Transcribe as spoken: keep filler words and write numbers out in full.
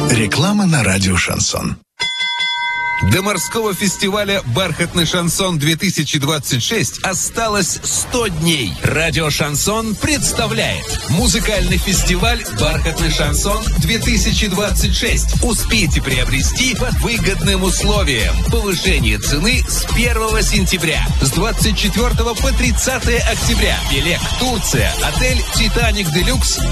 Реклама на радио «Шансон». До морского фестиваля «Бархатный шансон-две тысячи двадцать шесть» осталось сто дней. Радио «Шансон» представляет музыкальный фестиваль «Бархатный шансон-две тысячи двадцать шесть». Успейте приобрести по выгодным условиям. Повышение цены с первого сентября. С двадцать четвёртого по тридцатое октября. Белек, Турция. Отель «Титаник Делюкс».